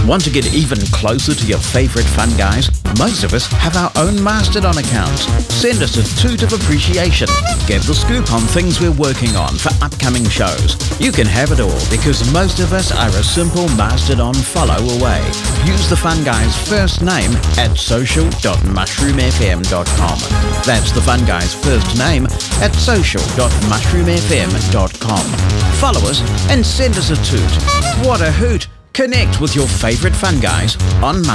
Want to get even closer to your favourite fun guys? Most of us have our own Mastodon accounts. Send us a toot of appreciation. Get the scoop on things we're working on for upcoming shows. You can have it all because most of us are a simple Mastodon follow away. Use the fun guy's first name at social.mushroomfm.com. That's the fun guy's first name at social.mushroomfm.com. Follow us and send us a toot. What a hoot! Connect with your favourite fun guys on